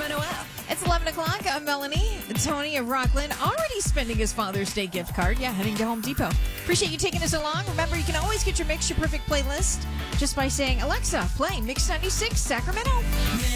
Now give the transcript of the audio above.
Sacramento app. It's 11 o'clock. I'm Melanie. Tony of Rockland already spending his Father's Day gift card. Yeah, heading to Home Depot. Appreciate you taking us along. Remember, you can always get your Mix Your Perfect playlist just by saying, Alexa, play Mix 96 Sacramento.